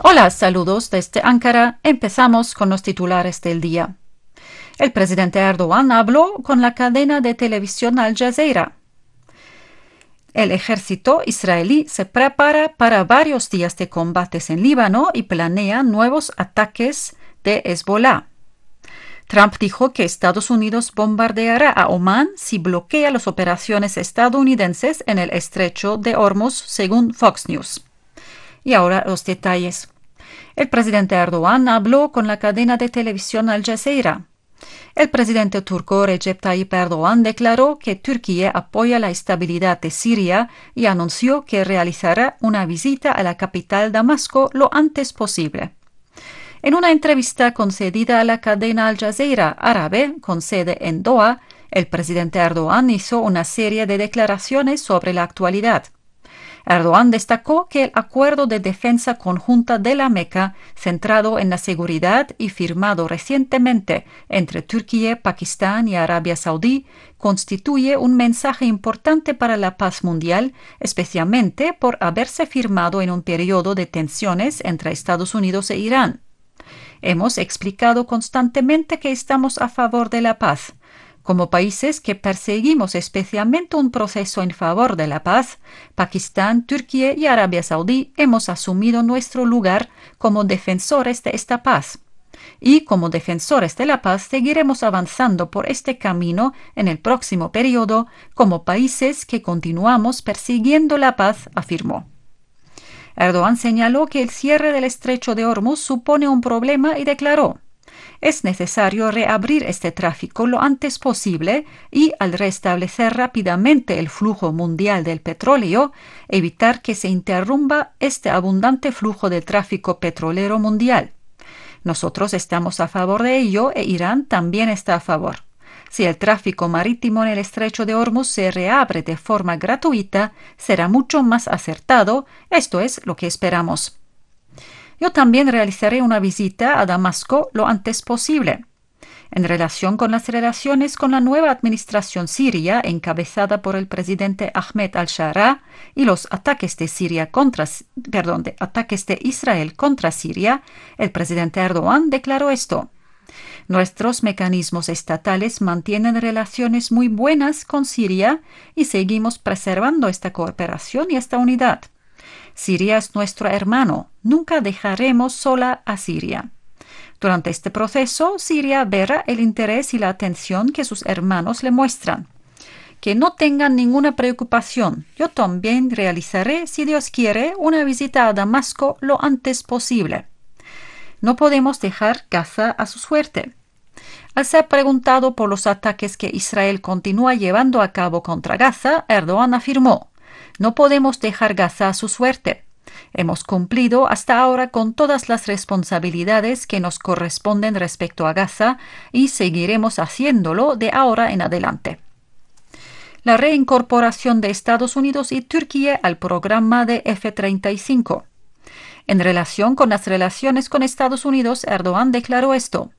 Hola, saludos desde Ankara. Empezamos con los titulares del día. El presidente Erdogan habló con la cadena de televisión Al Jazeera. El ejército israelí se prepara para varios días de combates en Líbano y planea nuevos ataques de Hezbollah. Trump dijo que Estados Unidos bombardeará a Omán si bloquea las operaciones estadounidenses en el estrecho de Hormuz, según Fox News. Y ahora los detalles. El presidente Erdogan habló con la cadena de televisión Al Jazeera. El presidente turco Recep Tayyip Erdogan declaró que Turquía apoya la estabilidad de Siria y anunció que realizará una visita a la capital Damasco lo antes posible. En una entrevista concedida a la cadena Al Jazeera árabe con sede en Doha, el presidente Erdogan hizo una serie de declaraciones sobre la actualidad. Erdogan destacó que el acuerdo de defensa conjunta de la Meca, centrado en la seguridad y firmado recientemente entre Turquía, Pakistán y Arabia Saudí, constituye un mensaje importante para la paz mundial, especialmente por haberse firmado en un periodo de tensiones entre Estados Unidos e Irán. Hemos explicado constantemente que estamos a favor de la paz. Como países que perseguimos especialmente un proceso en favor de la paz, Pakistán, Turquía y Arabia Saudí hemos asumido nuestro lugar como defensores de esta paz. Y como defensores de la paz seguiremos avanzando por este camino en el próximo periodo como países que continuamos persiguiendo la paz, afirmó. Erdogan señaló que el cierre del estrecho de Hormuz supone un problema y declaró: es necesario reabrir este tráfico lo antes posible y, al restablecer rápidamente el flujo mundial del petróleo, evitar que se interrumpa este abundante flujo de tráfico petrolero mundial. Nosotros estamos a favor de ello e Irán también está a favor. Si el tráfico marítimo en el estrecho de Hormuz se reabre de forma gratuita, será mucho más acertado. Esto es lo que esperamos. Yo también realizaré una visita a Damasco lo antes posible. En relación con las relaciones con la nueva administración siria encabezada por el presidente Ahmed al-Shara y los ataques de Israel contra Siria, el presidente Erdogan declaró esto: nuestros mecanismos estatales mantienen relaciones muy buenas con Siria y seguimos preservando esta cooperación y esta unidad. Siria es nuestro hermano. Nunca dejaremos sola a Siria. Durante este proceso, Siria verá el interés y la atención que sus hermanos le muestran. Que no tengan ninguna preocupación. Yo también realizaré, si Dios quiere, una visita a Damasco lo antes posible. No podemos dejar Gaza a su suerte. Al ser preguntado por los ataques que Israel continúa llevando a cabo contra Gaza, Erdogan afirmó: no podemos dejar Gaza a su suerte. Hemos cumplido hasta ahora con todas las responsabilidades que nos corresponden respecto a Gaza y seguiremos haciéndolo de ahora en adelante. La reincorporación de Estados Unidos y Turquía al programa de F-35. En relación con las relaciones con Estados Unidos, Erdogan declaró esto: